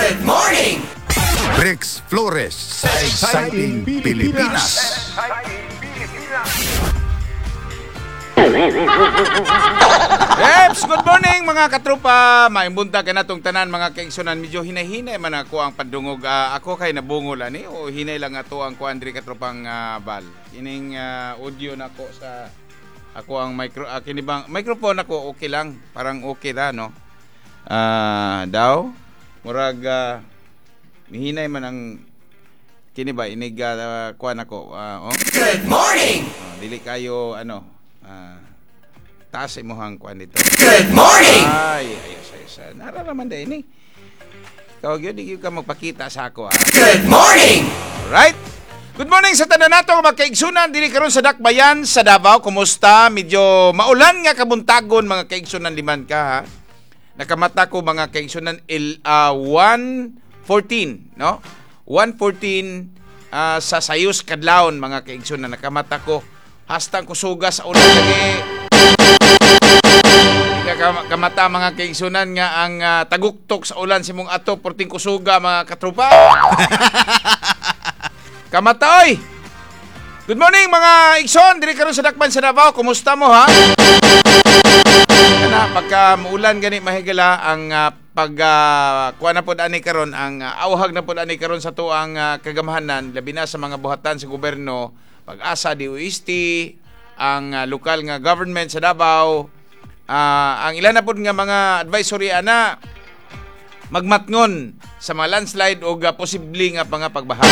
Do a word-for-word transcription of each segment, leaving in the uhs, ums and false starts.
Good morning! Rex Flores sa Exciting Pilipinas. Eps, good morning mga katropa. Maimbunta ka na tong tanan mga kaigsunan. Medyo hinay-hinay man ako ang padungog. Uh, ako kay nabungol ani o hinay lang ato ang kuandri katropang uh, bal. Ining uh, audio nako sa ako ang micro uh, kini bang microphone ako okay lang. Parang okay ra no. Ah, uh, daw murag uh, mihinay man ang kini ba inig uh, kuan ako. Uh, oh. Good morning! Uh, dili kayo ano uh, taas imuhang kuan dito. Good morning! Ay, ayos, ayos. Nararaman din eh. Kawag yun, di ka magpakita sa ako. Ah. Good morning! Alright. Good morning sa tanan nato mga kaigsunan. Dili karon sa Dakbayan, sa Davao. Kumusta? Medyo maulan nga kabuntagon mga kaigsunan liman ka ha. Nakamata ko mga kaigsunan il uh, one fourteen, no? one fourteen uh, sa Sayus Kadlawon mga kaigsunan. Nakamata ko. Hastang kusuga sa ulan lagi. Kamata mga kaigsunan nga ang uh, taguktok sa ulan si mong ato porting kusuga mga katropa. Kamata oy. Good morning mga igsoon, diri karon sa Dakbayan sa Davao. Kumusta mo ha? Kana pagka muulan gani mahigala ang uh, pag uh, kuha na pod ani karon ang uh, awhag na pod ani karon sa tuang uh, kagamahanan labi na sa mga buhatan sa gobyerno, Pag-asa, D O S T, ang uh, lokal nga government sa Davao. Uh, ang ilan na po nga mga advisory ana magmatngon sa mga landslide o uh, posible nga pa nga pagbaha.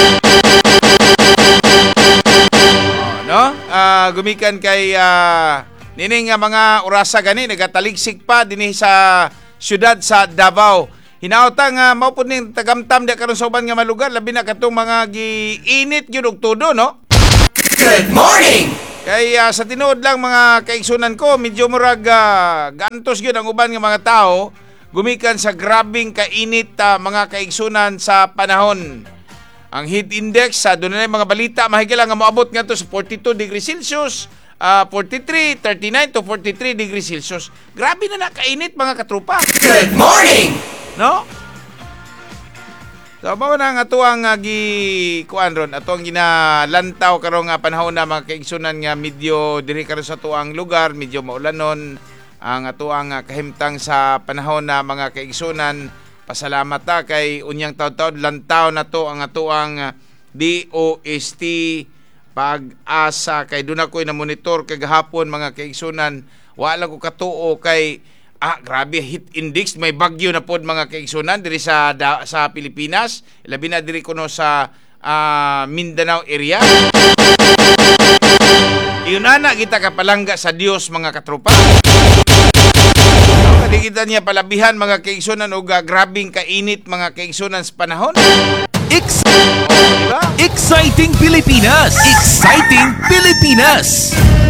Oh, no? Uh, gumikan kay uh, nining nga mga orasa gani nagataligsik pa dinhi sa syudad sa Davao. Hinaota nga mao pud ning tagamtam di karon sa uban nga malugar labi na katong mga giinit gyud og todo no. Good morning! Kay uh, sa tinuod lang mga kaigsunan ko, medyo murag uh, gantos yun ang uban ng mga tao, gumikan sa grabing kainit uh, mga kaigsunan sa panahon. Ang heat index, sa uh, doon na mga balita, mahigala nga maabot nga to sa forty-two degrees Celsius, uh, forty-three, thirty-nine to forty-three degrees Celsius. Grabe na nakainit mga katropa. Good morning! No? So, mao na nga ato ang uh, gi kuan ron, ato ang ginalantaw karong nga panahon na mga kaigsunan nga medyo diri karon sa tuang lugar, medyo maulanon ang ato ang uh, kahimtang sa panahon na mga kaigsunan. Pasalamat ta kay unyang taud-taud lantaw na to ang ato ang uh, D O S T Pag-asa kay duna koy na monitor kagahapon mga kaigsunan. Wala ko katuo kay Ah, grabe heat index, may bagyo na pod mga kaigsunan diri sa da, sa Pilipinas, labi na diri kuno sa uh, Mindanao area. Iyon na kita kapalangga sa Dios mga katropa. Kadi kita niya palabihan mga kaigsunan og uh, grabing kainit mga kaigsunan sa panahon. Ex- oh, diba? Exciting Pilipinas! Exciting Pilipinas!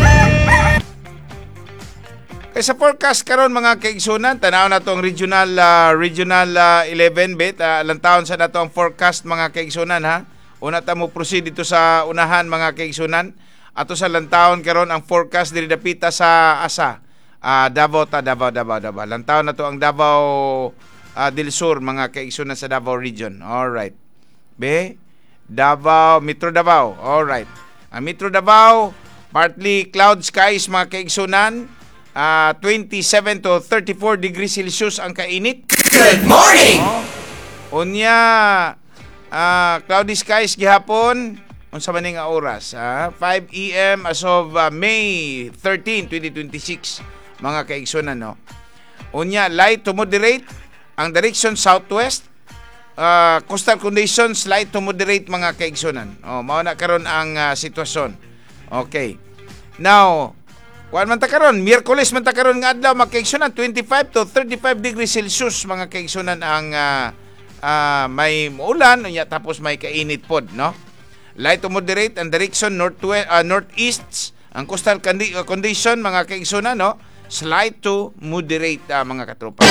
Kaya sa forecast karon mga kaigsunan, tanaw na to ang regional uh, regional uh, eleven bit, uh, lantawon sa nato ang forecast mga kaigsunan ha. Una ta mo proceed dito sa unahan mga kaigsunan. Ato sa lantawon karon ang forecast diri dapita sa asa. Uh, Davao ta Davao Davao Davao. Lantawon na to ang Davao uh, del Sur mga kaigsunan sa Davao region. All right. Be Davao, Metro Davao. All right. Ang Metro Davao, partly cloud skies mga kaigsunan. Uh, twenty-seven to thirty-four degrees Celsius ang kainit. Good morning! Oh. Unya, uh, cloudy skies gihapon. Unsa man nga oras? Uh, five A M as of uh, May thirteenth, twenty twenty-six. Mga kaigsunan, no? Unya, light to moderate. Ang direction southwest. Uh, coastal conditions, light to moderate mga kaigsunan. Oh, mao na karon ang uh, sitwasyon. Okay. Now, kuan man ta karon, Miyerkules man ta karon nga adlaw mga kaigsunan, twenty-five to thirty-five degrees Celsius mga kaigsunan ang uh, uh, may muulan unya tapos may kainit pod no. Light to moderate ang direction northwest uh, northeast ang coastal condi- uh, condition mga kaigsunan no. Slight to moderate uh, mga katropa.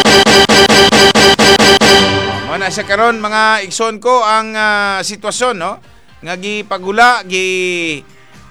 Mo na sa karon mga igsoon ko ang uh, sitwasyon no nga gipagula gi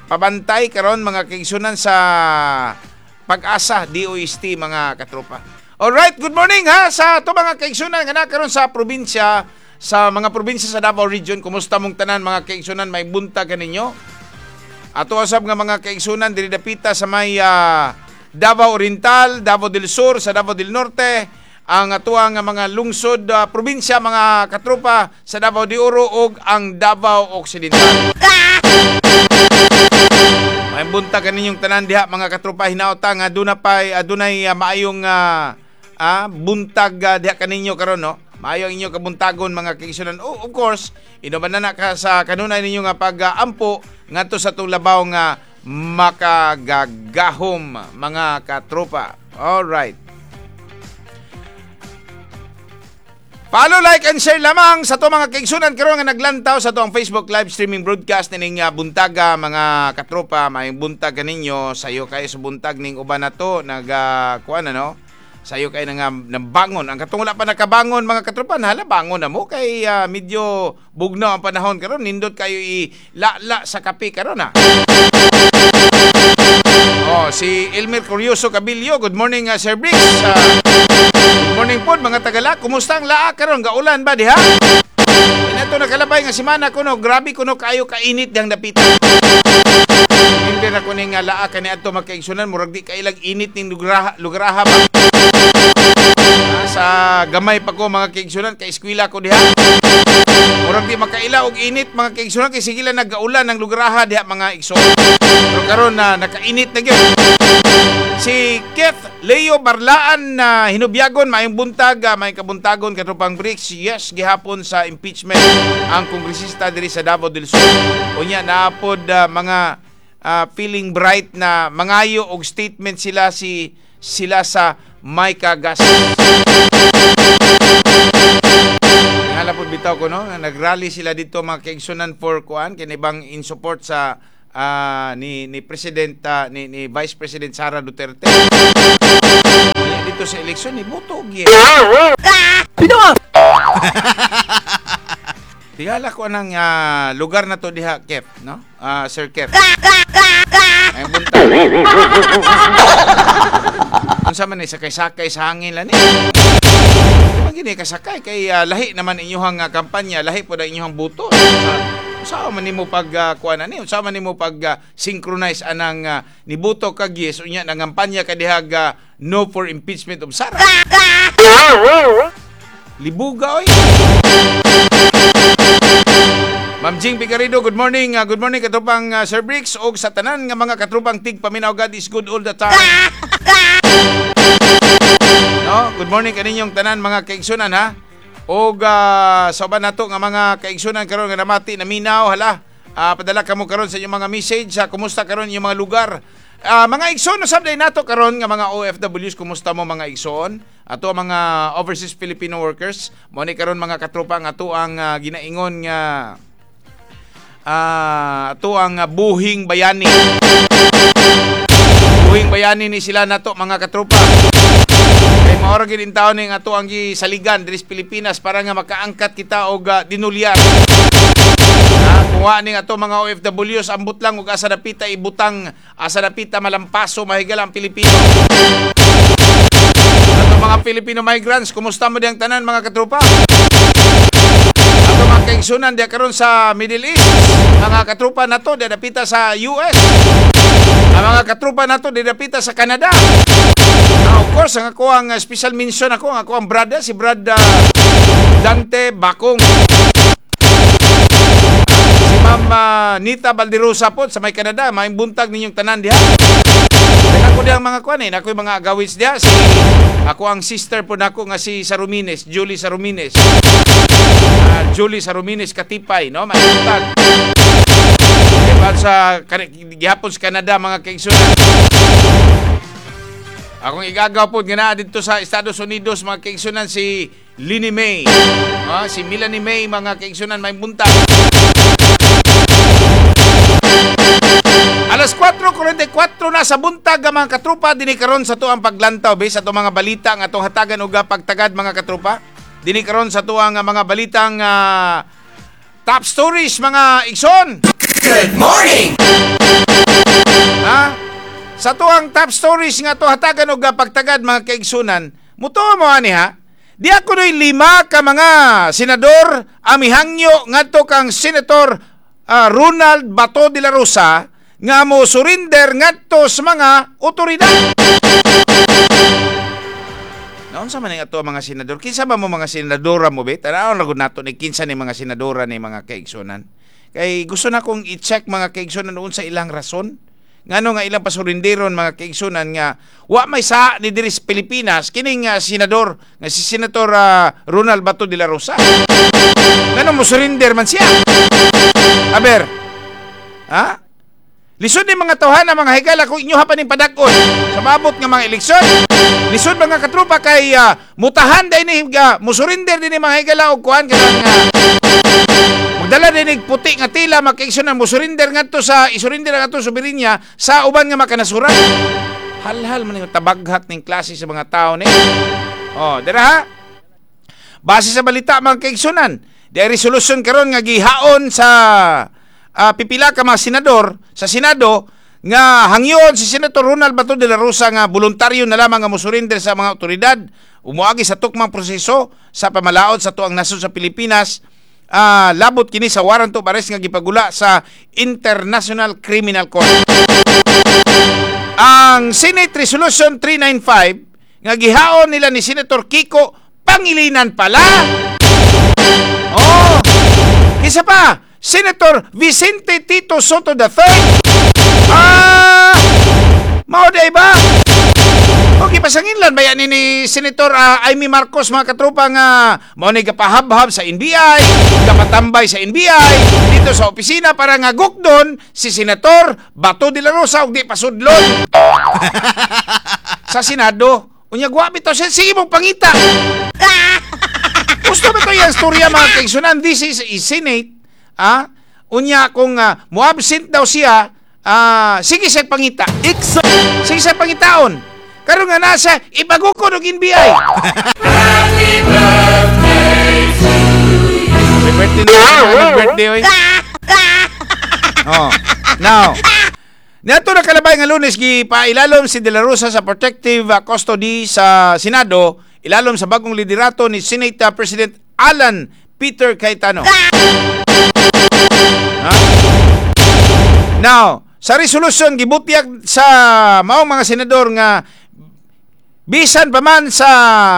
pabantay karon mga kaigsunan sa Pag-asa D O S T mga katropa. Alright, good morning ha sa to mga kaigsunan nga nakaroon sa probinsya, sa mga probinsya sa Davao Region. Kumusta mong tanan mga kaigsunan, may buntag kaninyo? Ato asab nga mga kaigsunan diri dapita sa may uh, Davao Oriental, Davao del Sur, sa Davao del Norte, ang atuang nga mga lungsod uh, probinsya mga katropa sa Davao de Oro ug ang Davao Occidental. May buntag kaninyong tanan diha mga katropa, hinaota nga aduna pay adunay uh, maayong uh, Ah, buntag uh, diha kaninyo karon no. Maayo ang inyo kabuntagon mga kaigsunan. Oh, of course, inuban na ka sa kanunay ninyo nga pag-ampo ngadto sa tong labaw nga makagagahom mga katropa. All right. Follow, like, and share lamang sa to mga kaigsunan karon nga naglantaw sa to ang Facebook live streaming broadcast ning uh, buntaga mga katropa. May buntag kaninyo sayo kayo sa buntag ning uban na to nag uh, kuan ano. Sayo kayo nga nabangon. Ang katong wala pa nakabangon mga katropa, hala bangon na mo kay uh, medyo bugnaw ang panahon karon, nindot kayo i-la-la sa kape karon ha. Oh, si Elmer Curioso Cabillo, good morning uh, Sir Briggs. Uh, good morning po mga tagala. Kumusta ang laa karon? Gaulan ba diha? Inato nakalabay nga semana kuno, grabe kuno kayo kainit dang dapitan. Hindi na kuning uh, laa kani adto makaigsunan, murag di kailag init ning lugar lugaraha ba. Sa gamay pa ko mga kaigsunan kay eskwela ko diha. Murag di makaila og init mga kaigsunan kay sige lang nagaulan ng lugaraha diha mga igsoon. Pero karon na uh, nakainit na gyud. Si Keith Leo Barlaan na uh, hinubyagon maayong buntag, uh, maayong kabuntagon katropang Bricks. Yes, gihapon sa impeachment ang kongresista diri sa Davao del Sur. Unya naapod uh, mga uh, feeling bright na mangayo og statement sila si sila sa may kagas. Hala po bitaw ko no, nagrally sila dito mga kaigsunan for kuan kinibang in support sa uh, ni ni President uh, ni, ni Vice President Sara Duterte. Dito sa eleksyon ni boto gyud. Pinawa! Tingala ko nang uh, lugar na to diha Kep, no? Uh, Sir Kep. Ay buntag. Unsa man ni sakay-sakay sa hangin lan ni. Di gini kasakay kay uh, lahi naman inyong uh, kampanya, lahi po na inyong buto. Unsa man nimo pag uh, kuan ani? Unsa man nimo pag uh, synchronize anang uh, nibuto kag yes unya nang kampanya kadihag uh, no for impeachment of Sara. Libuga oy. Ma'am Jing Picarido, good morning. Uh, good morning katropang uh, Sir Bricks og sa tanan nga mga katropang tig paminaw God is good all the time. No, good morning kaninyong tanan mga kaigsunan ha. Og uh, sa uban nato nga mga kaigsunan karon nga namati na minaw hala. Uh, padala kamo karon sa inyong mga message sa kumusta karon inyong mga lugar. Uh, mga igsoon usab day nato karon nga mga O F W s, kumusta mo mga igsoon? Ato mga overseas Filipino workers, mo ni karon mga katropa nga ato ang uh, ginaingon nga uh, ato ang uh, buhing bayani. Buhing bayani ni sila nato mga katropa. Kay maora gid in taon ning ato ang gisaligan diri sa Pilipinas para nga makaangkat kita og uh, dinulyan. Kuha ning ato mga O F W s ambot lang ug asa dapita ibutang, asa dapita malampaso mahigal ang Pilipino. Ato mga Filipino migrants, kumusta mo diyang tanan mga katropa? Ato mga kaigsunan diya karon sa Middle East, mga katropa nato diya dapita sa U S. Ang mga katropa nato diya dapita sa Canada. Uh, of course, ang ako ang uh, special mention ako, ang ako ang brother si Brad uh, Dante Bakong. Ma'am uh, Nita Balderosa po sa may Canada, may buntag ninyong tanan diha. Ako diyang mga kuan eh, ako yung mga agawits diha. Si, ako ang sister po nako nga si Sarumines, Julie Sarumines. Uh, Julie Sarumines Katipay, no? May buntag. Diba sa gihapon sa Canada mga kaigsunan. Akong igagaw po nga dito sa Estados Unidos mga kaigsunan si Lini May. Uh, si Melanie May mga kaigsunan may buntag. Alas four forty-four na sa buntag mga katropa dinhi karon sa tuang paglantaw base sa tuang mga balita nga atong hatagan og pagtagad mga katropa. Dinhi karon sa tuang mga balitang uh, top stories mga igsoon. Good morning! Ha? Sa tuang top stories nga to hatagan og pagtagad mga kaigsunan, Muto mo ani ha. Di ako no'y lima ka mga senador amihangyo ngadto kang Senator ah, Ronald Bato de la Rosa nga mo surrender ngadto sa mga otoridad. Naon sa man nga to mga senador? Kinsa ba mo mga senadora mo be? Tanaw na gud nato ni kinsa ni mga senadora ni mga kaigsunan. Kay gusto na kong i-check mga kaigsunan noon sa ilang rason. Ngano nga ilang pasurinderon mga kaigsunan nga wa may sa ni diri sa Pilipinas kining uh, senador nga si Senator uh, Ronald Bato de la Rosa. Ngano mo surrender man siya? Aber. Ha? Lisod ni mga tawhana mga higala kung inyo ha pa ning padakon sa mabot nga mga eleksyon. Lisod mga katropa kay uh, mutahan day ni uh, musurinder din ni mga higala og kuan kanang uh, magdala din puti nga tila makaigsunan musurinder ngadto sa isurinder ngadto sa Birinya sa uban nga makanasuran. Halhal man yung tabaghak ning klase sa mga tao ni. Oh, dira ha. Base sa balita mga kaigsunan, di resolution karon nga gihaon sa Uh, pipila ka mga senador sa Senado nga hangyon si Senator Ronald Bato de la Rosa nga voluntaryo na lamang nga musurinder sa mga otoridad umuagi sa tukmang proseso sa pamalaod sa tuang nasod sa Pilipinas uh, labot kini sa warrant of arrest nga gipagula sa International Criminal Court. Ang Senate Resolution three ninety-five nga gihaon nila ni Senator Kiko Pangilinan pala. Oh, isa pa Senator Vicente Tito Soto the third. Ah! Mao day ba? Okay, pasanginlan ba yan ni Senator uh, Amy Marcos mga katropa nga mao ni gapahabhab sa N B I, kapatambay sa N B I dito sa opisina para nga gukdon si Senator Bato de la Rosa ug di pasudlon sa Senado. Unya gwa bitaw siya sige mong pangita. Gusto ba to yung storya mga kaigsunan? This is a Senate. Ah, unya kung uh, mo-absent daw siya, ah, sige sa pangita. Iksa. Sige sa pangitaon. Karon nga nasa ipagukod og N B I. Happy birthday to you. Happy birthday na. Happy birthday oy. Oh. Now, nato na kalabay nga Lunes gipailalom si De La Rosa sa protective uh, custody sa Senado, ilalom sa bagong liderato ni Senate uh, President Alan Peter Cayetano. Ha? Now, sa resolution gibutyag sa maong mga senador nga bisan pa man sa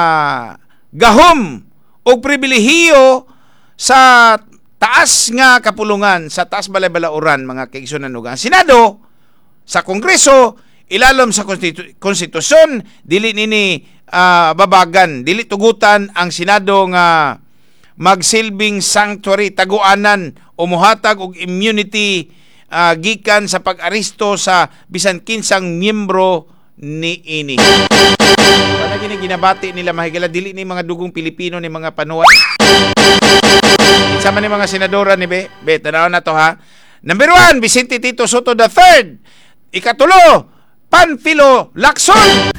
gahom o pribilehiyo sa taas nga kapulungan, sa taas balay-balauran mga kaigsunan ug ang Senado sa Kongreso ilalom sa konstitu- konstitusyon dili nini uh, babagan, dili tugutan ang Senado nga magsilbing sanctuary taguanan o muhatag og immunity uh, gikan sa pag-aristo sa bisan kinsang miyembro ni ini. Para gini ginabati nila mahigala dili ni mga dugong Pilipino ni mga panuan. Sama ni mga senadora ni Be, Be tanaw na to ha. Number one, Vicente Tito Soto the third. Ikatulo, Panfilo Lacson.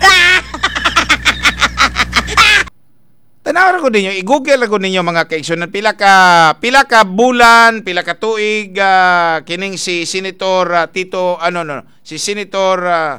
Tanaw ra ko ninyo, i-google ra ko ninyo mga kaigsunan pila ka pila ka bulan, pila ka tuig uh, kining si Senator uh, Tito ano no, si Senator uh,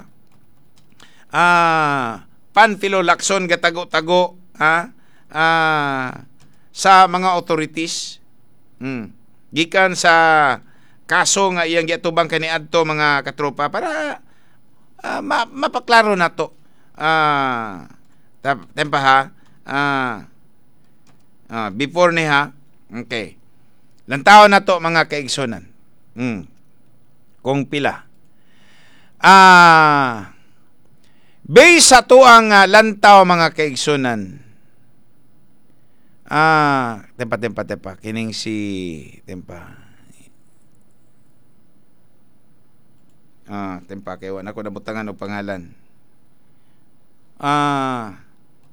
uh, Panfilo Lacson gatago-tago ha uh, sa mga authorities. Hmm. Gikan sa kaso nga iyang giatubang kaniadto mga katropa para uh, ma- mapaklaro nato. Ah, uh, tempa ha. Ah, ah, before ni ha. Okay. Lantaw na to mga kaigsunan. Hmm. Kung pila. Ah, based sa to ang uh, lantaw mga kaigsunan. Ah, tempa tempa tempa kining si tempa. Ah, tempa kay wala ko nabutangan og pangalan. Ah,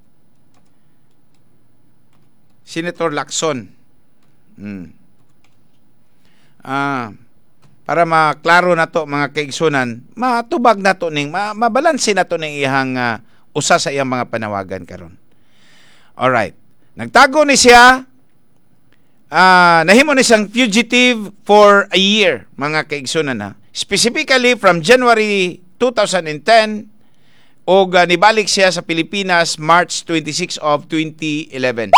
Senator Lacson. Hmm. Ah, para maklaro na to mga kaigsunan, matubag na to ning ma- mabalanse na to ning iyang uh, usa sa iyang mga panawagan karon. All right. Nagtago ni siya. Ah, nahimo ni siyang fugitive for a year mga kaigsunan ha. Specifically from January twenty ten o uh, nibalik siya sa Pilipinas March twenty-sixth of twenty eleven.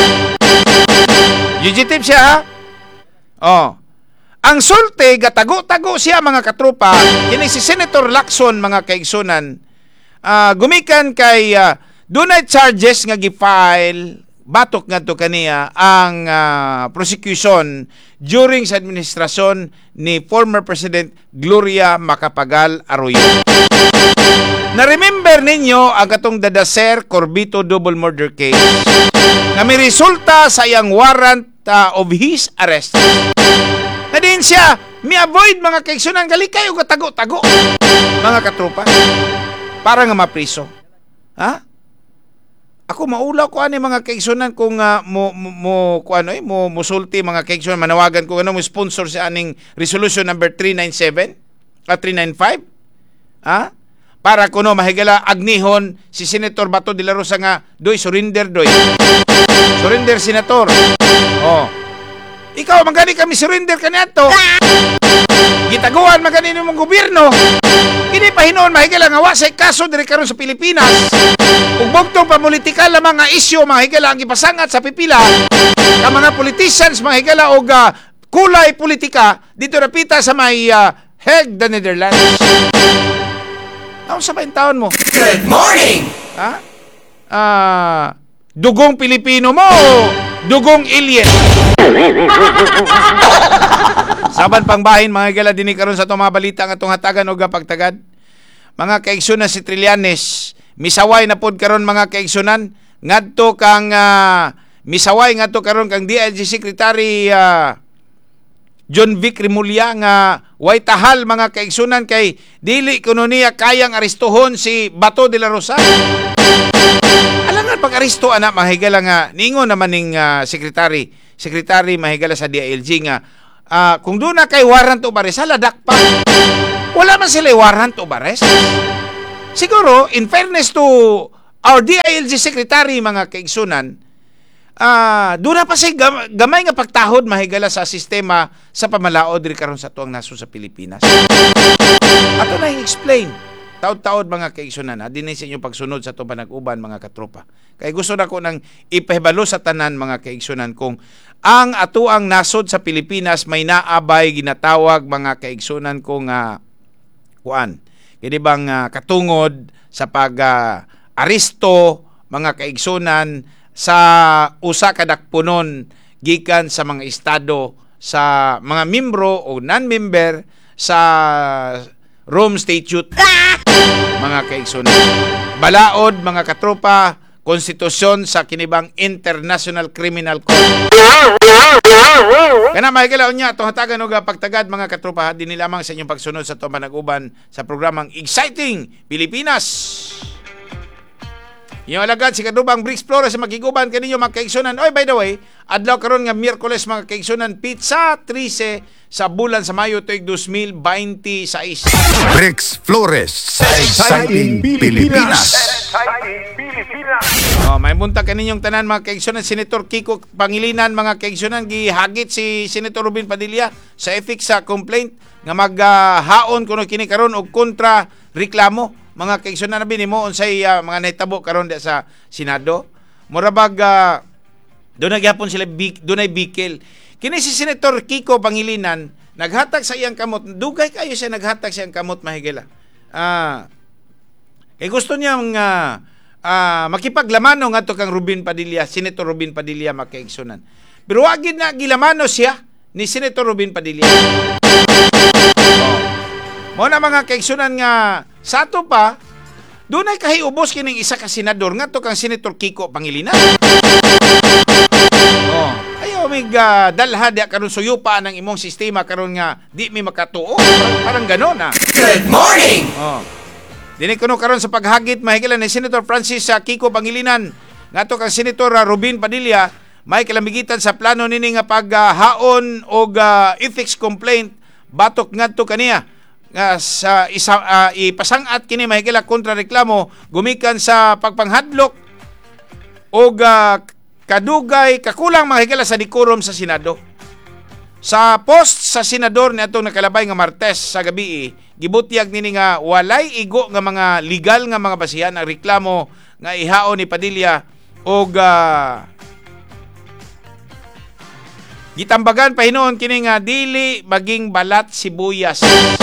Fugitive siya ha? Oh. Ang sulti, gatago-tago siya mga katropa, kini si Senator Lacson mga kaigsunan, uh, gumikan kay uh, dunay charges nga gi-file batok ngadto kaniya ang uh, prosecution during sa administrasyon ni former President Gloria Macapagal Arroyo. Na-remember ninyo ang katong Dadaser Corbito double murder case na may resulta sa iyang warrant uh, of his arrest. Na din siya mi-avoid mga kaigsunan, gali kayo gatago-tago mga katropa para nga mapriso. Ha? Ako maulaw ko ani mga kaigsunan kung uh, mo mo, mo ko ano eh mo musulti mga kaigsunan, manawagan ko ano mo sponsor sa aning resolution number three ninety-seven at three ninety-five. Ha? Para kuno mahigala agnihon si Senator Bato de la Rosa nga doy surrender doy. Surrender senator. Oh. Ikaw magani kami surrender kaniadto. Gitaguan magani nimong gobyerno. Kini pahinon mahigala nga wa say kaso diri karon sa Pilipinas. Ug bugtong pamulitikal la mga isyu mahigala ang gipasangat sa pipila. Ka mga politicians mahigala og uh, kulay politika dito napita sa may uh, Hague, the Netherlands. Ano sa bain taon mo? Good morning! Ha? Ah, dugong Pilipino mo o dugong alien? Saban pang bahin mga higala dinhi karon sa itong mga balita nga itong hatagan o pagtagad. Mga kaigsunan si Trillanes, misaway na pod karon mga kaigsunan ngadto kang uh, misaway ngadto karon kang D I G Secretary uh, John Vic Rimulya nga way tahal mga kaigsunan kay dili kuno niya kayang arestuhon si Bato de la Rosa. Alangan pag-aresto anak mahigala nga ningon naman ning uh, secretary, secretary mahigala sa D I L G nga uh, kung doon na kay warrant of arrest, haladak pa. Wala man sila warrant of arrest. Siguro, in fairness to our D I L G secretary mga kaigsunan, Ah, uh, doon na pa siya gam- gamay nga pagtahod mahigala sa sistema sa pamalaod diri karon sa tuang naso sa Pilipinas. Ato na i-explain. Taud-taud mga kaigsunan, ha? Dinay sa inyong pagsunod sa itong panag-uban mga katropa. Kaya gusto na ko nang ipahibalo sa tanan mga kaigsunan kung ang atuang nasod sa Pilipinas may naabay ginatawag mga kaigsunan kung uh, kuan. Kini bang uh, katungod sa pag-aresto uh, mga kaigsunan sa usa ka dakpunon gikan sa mga estado sa mga membro o non-member sa Rome Statute mga kaigsunan. Balaod mga katropa, konstitusyon sa kinibang International Criminal Court. Kana mahigala unya atong hatagan og pagtagad mga katropa dinhi lamang sa inyong pagsunod sa itong panag-uban sa programang Exciting Pilipinas. Yung alagad si Kadubang Bricks Flores sa makiguban kaninyo mga kaigsunan. Oy, by the way, adlaw karon nga Miyerkules mga kaigsunan, pizza trece sa bulan sa Mayo tuig two thousand twenty-six. Bricks Flores sa Exciting Pilipinas. Oh, may buntag kaninyong tanan mga kaigsunan. Senator Kiko Pangilinan mga kaigsunan, gihagit si Senator Rubin Padilla sa ethics sa complaint nga maghaon uh, kuno kini karon og kontra reklamo. Mga kaigsunan na binimo unsay uh, mga nahitabo karon da sa Senado. Murabag uh, doon nagyapon sila bik, doon ay bikil. Kini si Senator Kiko Pangilinan naghatag sa iyang kamot. Dugay kayo siya naghatag sa iyang kamot mahigala. Ah. Uh, eh gusto niya uh, uh, makipaglamano ngadto kang Rubin Padilla, Senator Rubin Padilla mga kaigsunan. Pero wa gid na gilamano siya ni Senator Rubin Padilla. Mo na mga kaigsunan nga sa ato pa, doon ay kahiubos kining isa ka senador nga to kang Senator Kiko Pangilinan. Oh, ayaw mig uh, dalha dia karon suyupa ng imong sistema karon nga di mi makatuo. Parang, parang ganon ah. Good morning! Oh. Dini kuno karon sa paghagit mahigala ni Senator Francis uh, Kiko Pangilinan nga to kang Senator uh, Rubin Padilla may kalamigitan sa plano nini nga paghaon uh, og uh, ethics complaint batok ngadto kaniya. Uh, sa isa uh, ipasangat kini mahigala kontra reklamo gumikan sa pagpanghadlok og uh, kadugay kakulang mahigala sa decorum sa Senado. Sa post sa senador ni atong nakalabay nga Martes sa gabi, gibutyag nini nga walay igo nga mga legal nga mga basihan ang reklamo nga ihaon ni Padilla og uh, gitambagan pahinuon kini nga dili maging balat sibuyas.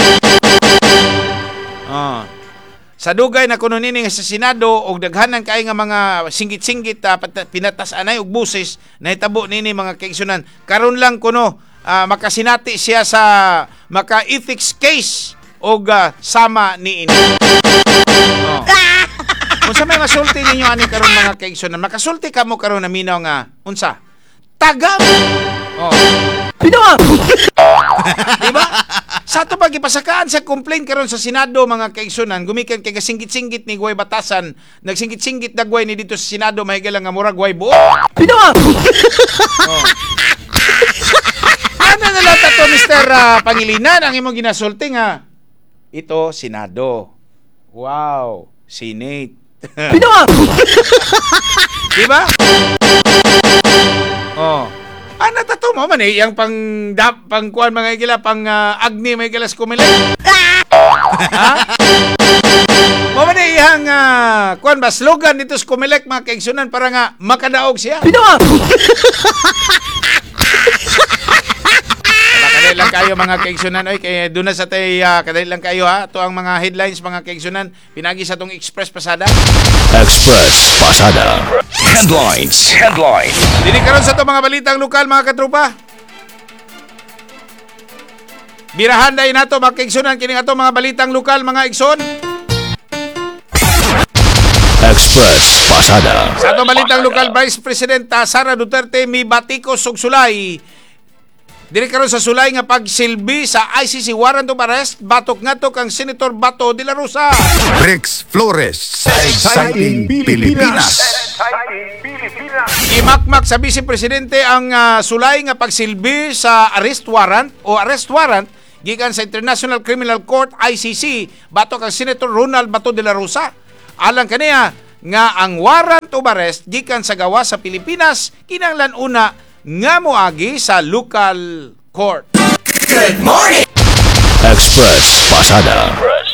Ah. Sa dugay na kuno nini nga sa Senado og daghanan kay nga mga singgit-singgit uh, pinatasanay og buses nahitabo nini mga kaigsunan. Karon lang kuno uh, makasinati siya sa maka-ethics case og uh, sama ni ini. Oh. Unsa may masulti ninyo ani karon mga kaigsunan? Makasulti kamo karon na minaw nga unsa? Tagam. Oh. Pinawang! Diba? Sa ato pag ipasakaan sa complaint karon sa Senado mga kaigsunan, gumikan kay kasinggit-singgit ni Guay Batasan, nagsinggit-singgit na Guay ni dito sa Senado, mahigalang nga murag Guay buo. Pinawang! Oh. Ano na lang to, Mister Uh, Pangilinan, ang imong ginasulti nga, ito, Senado. Wow, Senate. Pinawang! Diba? Oh. Ano tato mo man eh, yung pang, da, pang kuhan mga igila, pang uh, agni mga igila sa kumilay. Ha? Mo man eh, yung uh, kuhan ba, slogan dito sa kumilay, mga kaigsunan, para nga makadaog siya. Pinawang! Kadali lang kayo mga kaigsunan, oy, kaya doon na sa tayo, uh, kadali lang kayo ha, ito ang mga headlines mga kaigsunan, pinagi sa itong Express Pasada. Express Pasada. Headlines. Headlines. Dili karon sa itong mga balitang lokal mga katropa. Birahan dahil nato mga kaigsunan, kining ato mga balitang lokal mga igsoon. Express Pasada. Sa itong balitang lokal, Vice Presidenta Sara Duterte mi batikos og sulay. Dili karon sa sulay nga pagsilbi sa I C C warrant of arrest batok ngadto kang Senator Bato de la Rosa. Rex Flores. Exciting Pilipinas. Imakmak sa Vice Presidente ang uh, sulay nga pagsilbi sa arrest warrant o arrest warrant gikan sa International Criminal Court I C C batok kang Senator Ronald Bato de la Rosa. Alang kaniya nga ang warrant of arrest gikan sa gawas sa Pilipinas kinahanglan una nga moagi sa local court. Good morning. Express Pasada.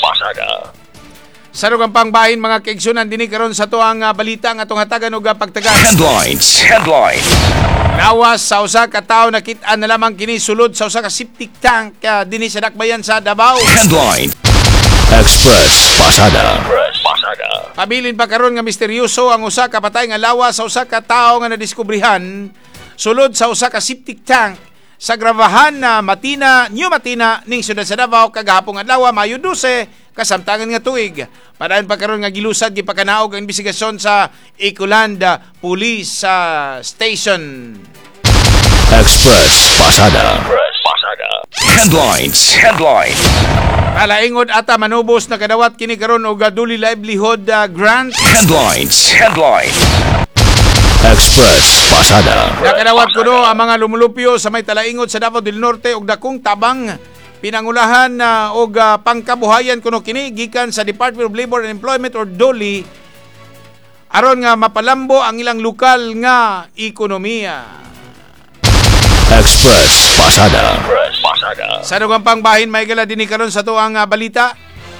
Sa rugang pangbahin mga kaigsunan dinhi karon sa tuang uh, balita nga atong hatagan og pagtagas. Headlines. Headlines. Lawas sa usa ka tawo nakit-an na lamang kini sulod sa usa ka septic tank uh, dinhi sa Dakbayan sa Davao. Headlines. Express Pasada. Pabilin pa karon nga misteryoso ang usa ka patay nga lawas sa usa ka tawo nga nadiskubrihan sulod sa usa ka septic tank sa Gravahan na Matina, New Matina ning siyudad sa Davao kagahapon adlaw Mayo dose kasamtangan nga tuig. Padayon pa karon nga gilusad gipakanaog ang investigasyon sa Ecoland Police uh, Station. Express Pasada. Headlines. Headlines. Kalaingod ata manubos na kadawat kini karon og Duli Livelihood uh, Grant. Headlines. Headlines. Express Pasada. Nakadawat kuno ang mga lumulupyo sa may talaingod sa Davao del Norte og dakong tabang pinangulahan na uh, og uh, pangkabuhayan kuno kini gikan sa Department of Labor and Employment or D O L I aron nga mapalambo ang ilang lokal nga ekonomiya. Express Pasada. Sa dugang pangbahin may gala dinhi karon sa tuang uh, balita.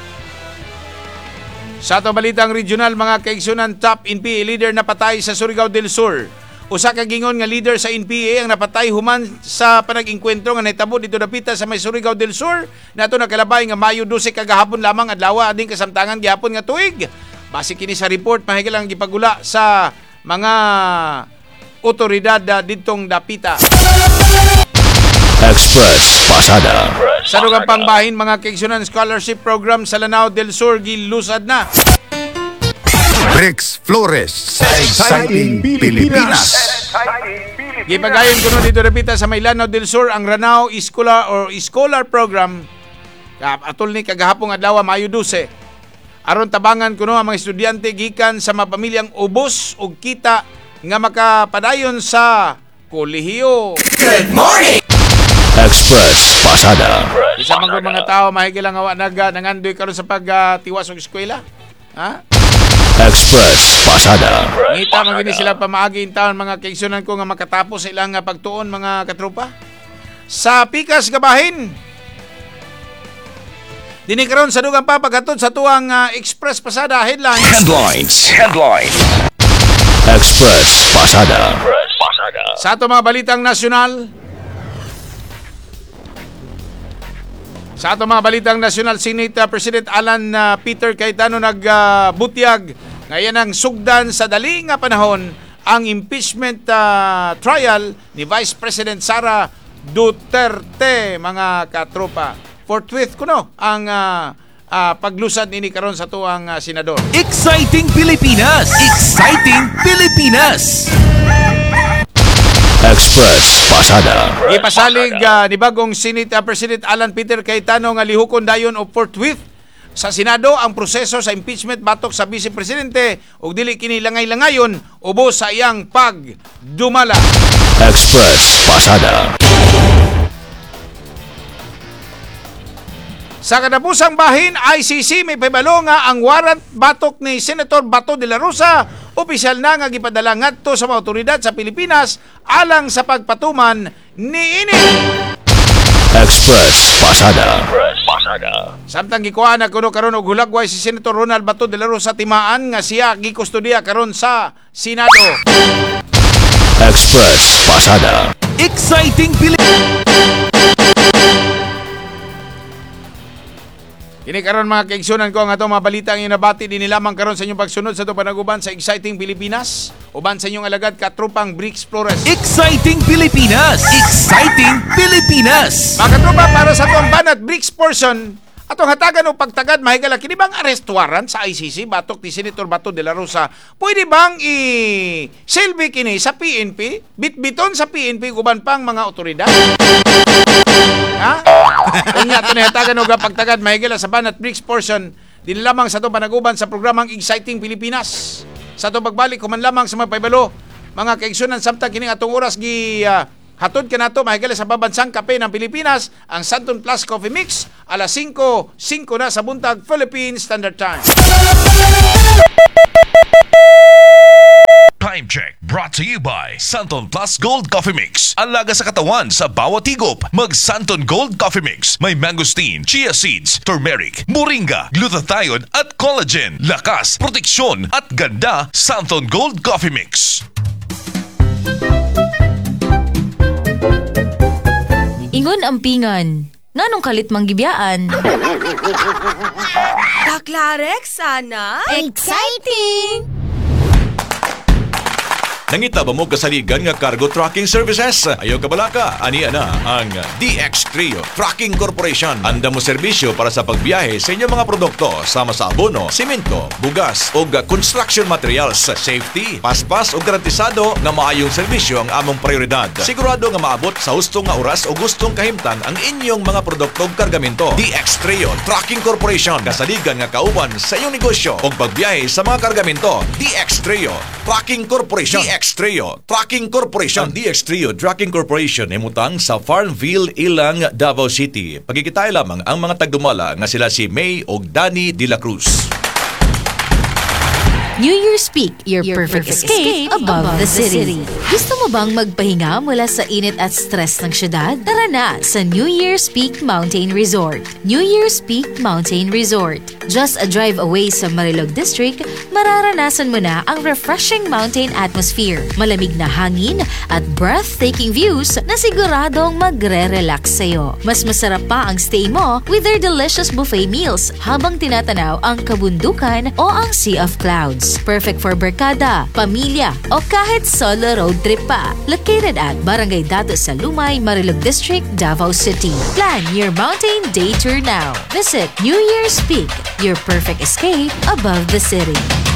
Sa ato balitang regional mga kaigsunan, top N P A leader na patay sa Surigao del Sur. Usa ka gingon nga leader sa N P A ang napatay human sa panag-engkwentro nga nahitabo dito dapita sa may Surigao del Sur. Nato nakalabay nga Mayo dose kagahapon lamang adlaw ading kasamtangan gihapon nga tuig. Base kini sa report mahigalang gipagula sa mga otoridad didtong dapita. Express Pasada. Sa dugang pangbahin mga kaigsunan, scholarship program sa Lanao del Sur gilusad na. Rex Flores. Exciting Pilipinas. Gipagayon kuno dito dapita sa may Lanao del Sur ang Ranao Scholar or Scholar Program atol ni kagahapon adlaw Mayo dose. Aron tabangan kuno ang mga estudyante gikan sa mga pamilyang ubos og kita nga makapadayon sa kolehiyo. Good morning. Express Pasada. Isa man gud mga tao mahigilang awa naga nangandoy karon sa pagtiwas og eskwela. Ha? Express Pasada. Ngita man gini sila pamaagi in taon mga kaigsunan ko nga makatapos sa ilang pagtuon mga katropa. sa pikas gabahin. Dini karon sa dugang pa paghatod sa tuang uh, Express Pasada headlines. Headlines. Headline. Express Pasada. Sa ato mga balitang nasyonal, Sa ato mga balitang nasyonal, Senate uh, President Alan uh, Peter Cayetano nagbutyag uh, ngayon ang sugdan sa dali nga panahon ang impeachment uh, trial ni Vice President Sara Duterte, mga katropa. Forthwith kuno ang uh, uh, paglusad nini karon sa tuang uh, senador. Exciting Pilipinas! Exciting Pilipinas! Express Pasada. Ipasalig uh, ni bagong Senate uh, President Alan Peter Cayetano nga lihukon dayon o forthwith sa Senado ang proseso sa impeachment batok sa Vice Presidente ug dili kini langay-langayon ubos sa iyang pagdumala. Express Pasada. Sa kadapusang bahin, I C C may pahibalo nga ang warrant batok ni Senator Bato de la Rosa opisyal na nga gipadala ngadto sa mga otoridad sa Pilipinas alang sa pagpatuman niini. Express Pasada. Samtang gikuha na kuno karon og hulagway si Senator Ronald Bato de la Rosa timaan nga siya gikustudiya karon sa Senado. Express Pasada. Exciting Pilipinas! Kini karon mga kaigsunan ko ang ato mga balita ang inabati din lamang karon sa inyong pagsunod sa itong panaguban sa Exciting Pilipinas uban sa inyong alagad katrupang Bricks Flores. Exciting Pilipinas! Exciting Pilipinas! Mga katropa, para sa itong banat Bricks portion, atong hatagan o pagtagad mahigala kini bang arrest warrant sa I C C batok ni Senator Bato de la Rosa? Pwede bang i-silbi kini sa P N P? Bitbiton sa P N P guban pang mga otoridad? Ha? Kanya ito na hatagan o pagtagad mahigala sa banat Bricks portion din lamang sa itong panaguban sa programang Exciting Pilipinas. Sa itong pagbalik kuman lamang sa mga paibalo, mga kaigsunan samtang kining atong oras gi uh, hatod ka nato mahigala sa babansang kape ng Pilipinas, ang Santon Plus Coffee Mix, alas singko, singko na sa buntag Philippine Standard Time. Time check brought to you by Santon Plus Gold Coffee Mix. Ang laga sa katawan sa bawat higop. Mag Santon Gold Coffee Mix. May mangosteen, chia seeds, turmeric, moringa, glutathione at collagen. Lakas, proteksyon at ganda. Santon Gold Coffee Mix. Ingon ampingan, nganong kalit manggibiyaan? Kaklarek, sana? Exciting! Nangita ba mo kasaligan nga cargo trucking services? Ayaw kabalaka, ani ana ang D X Trio Trucking Corporation. Anda mo serbisyo para sa pagbiyahe sa inyong mga produkto sama sa abono, simento, bugas o construction materials. Safety, paspas o garantisado nga maayong serbisyo ang among prioridad. Sigurado nga maabot sa hustong nga oras o gustong kahimtang ang inyong mga produkto o kargamento. D X Trio Trucking Corporation. Kasaligan nga kauban sa iyong negosyo o pagbiyahe sa mga kargamento. D X Trio Trucking Corporation. D X Trio Trucking Corporation. Ang D X Trio Trucking Corporation ay mutang sa Farmville, Ilang, Davao City. Pagkikitay lamang ang mga tagdumala nga sila si May o Danny de la Cruz. New Year's Peak, your, your perfect, perfect escape, escape above, above the, city. the city. Gusto mo bang magpahinga mula sa init at stress ng syudad? Tara na sa New Year's Peak Mountain Resort. New Year's Peak Mountain Resort. Just a drive away sa Marilog District, mararanasan mo na ang refreshing mountain atmosphere, malamig na hangin at breathtaking views na siguradong magre-relax sa'yo. Mas masarap pa ang stay mo with their delicious buffet meals habang tinatanaw ang kabundukan o ang sea of clouds. Perfect for barkada, pamilya, o kahit solo road trip pa. Located at Barangay Dato sa Lumay, Marilog District, Davao City. Plan your mountain day tour now. Visit New Year's Peak, your perfect escape above the city.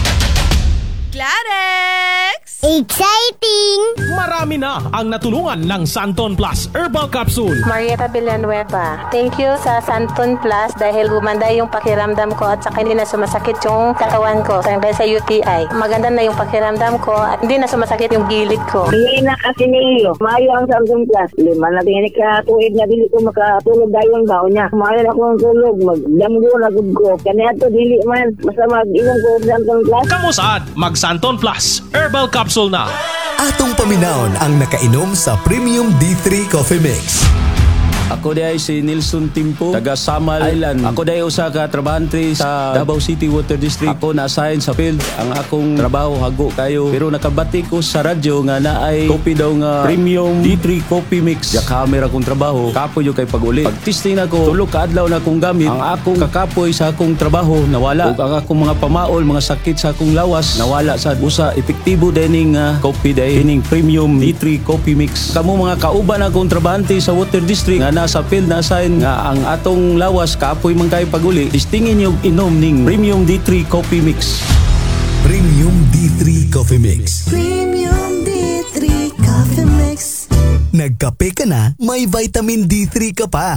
Clarex! Exciting! Marami na ang natulungan ng Santon Plus Herbal Capsule. Marieta Villanueva. Thank you sa Santon Plus dahil gumanda yung pakiramdam ko at saka hindi na sumasakit yung katawan ko dahil sa U T I. Maganda na yung pakiramdam ko at hindi na sumasakit yung gilid ko. Hindi na kasi niyo. Maayo ang Santon Plus. Lima na tingin ka tuwid na dili ko makatulog dayon ba niya. Maayo na akong tulog. Magdamgo na gud ko. Kanya to dili man. Basta mag-inom ko ng Santon Plus. Kamusad, mag Santon Plus Herbal Capsule na. Atong paminawon ang nakainom sa Premium D three Coffee Mix. Ako day si Nelson Timpo, taga Samal Island. Ako day usa ka trabahante sa Davao City Water District. Ako na-assign sa field. Ang akong trabaho hago kayo. Pero nakabati ko sa radyo nga naay kopi daw nga Premium D three Coffee Mix. Ya camera kong trabaho, kapoy yung kay pag-uli. Pag-testing ako, tulo ka adlaw na akong gamit. Ang akong kakapoy sa akong trabaho nawala. Ug ang akong mga pamaol, mga sakit sa akong lawas nawala sa usa. Epektibo dining uh, coffee day, dining Premium D three Coffee Mix. Kamo mga kauban akong trabahante sa Water District nga nasa field na assign nga ang atong lawas kapoy man kay pag-uli. Testingin yung inom ning Premium D three Coffee Mix. Premium D three Coffee Mix. Premium D three Coffee Mix. Nagkape ka na, may vitamin D three ka pa.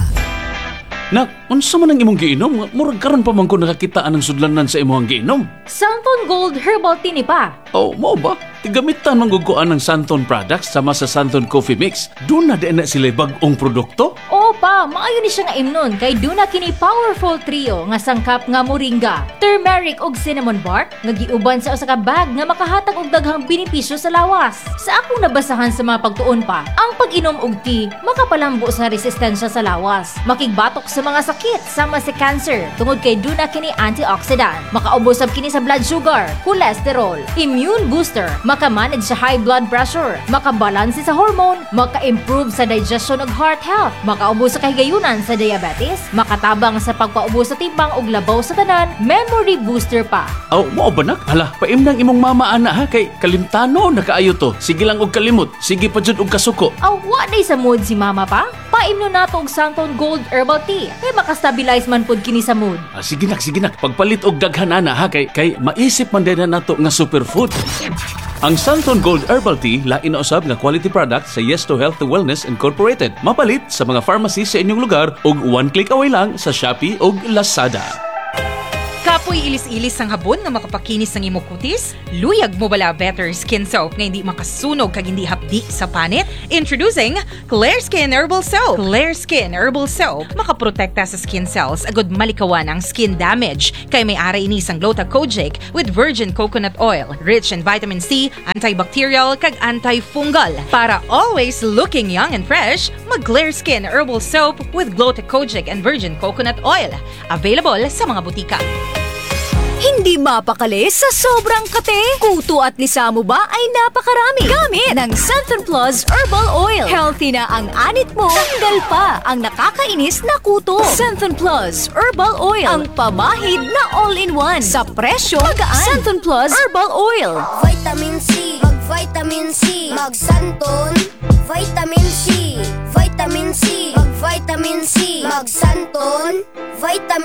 Nak, unsa man ang imong giinom? Murag karon pa man ko nakakitaan ng sudlanan sa imong giinom. Santon Gold Herbal Tea ni pa. Oh, mo ba? Tigamitan mangguguan ng Santon products sama sa Santon Coffee Mix. Doon na di na sila bag-ong produkto? Oo pa, maayo ni siya nga imnon kay doon na kini powerful trio nga sangkap nga moringa, turmeric ug cinnamon bark nga giuban sa usa ka bag nga makahatag og daghang benepisyo sa lawas. Sa akong nabasahan sa mga pagtuon pa, ang pag-inom og tea makapalambo sa resistensya sa lawas, makigbatok sa mga sakit sama sa cancer tungod kay doon na kini antioxidant, makaubos sab kini sa blood sugar, cholesterol, immune booster, makamanage sa high blood pressure, makabalanse sa hormone, maka-improve sa digestion ug heart health, makaubos sa kahigayunan sa diabetes, makatabang sa pagpaubos sa timbang ug labaw sa tanan, memory booster pa. Aw, mo ba nak? Hala, paim nang imong mama ana ha kay kalimtano nakaayo to. Sige lang og kalimot, sige pa jud og kasuko. Aw, wa day sa mood si mama pa. Paimno nato og Santon Gold Herbal Tea. Kay makastabilize man pud kini sa mood. Ah, sige nak, sige nak. Pagpalit og daghan ana ha kay kay maisip man din na nato nga superfood. Ang Santon Gold Herbal Tea lain na usab nga quality product sa Yes to Health to Wellness Incorporated. Mapalit sa mga pharmacy sa inyong lugar ug one click away lang sa Shopee ug Lazada. Kapoy ilis-ilis sang habon nga makapakinis ng imo kutis? Luyag mo bala Better Skin Soap nga hindi makasunog kag hindi hapdi sa panit? Introducing Clear Skin Herbal Soap. Clear Skin Herbal Soap makaprotekta sa skin cells agud malikawan ang skin damage kay may ara ini sang Gluta-Kojic with virgin coconut oil, rich in vitamin C, antibacterial kag antifungal. Para always looking young and fresh, mag Clear Skin Herbal Soap with Gluta-Kojic and virgin coconut oil. Available sa mga butika. Hindi mapakali sa sobrang kate. Kuto at lisa mo ba ay napakarami. Gamit ng Santon Plus Herbal Oil. Healthy na ang anit mo. Tanggal pa ang nakakainis na kuto. Santon Plus Herbal Oil. Ang pamahid na all-in-one. Sa presyo magaan. Santon Plus Herbal Oil. Vitamin C. Mag-vitamin C. Mag-Santon. Vitamin C. Vitamin C. Mag-vitamin C. Mag-Santon. Vitamin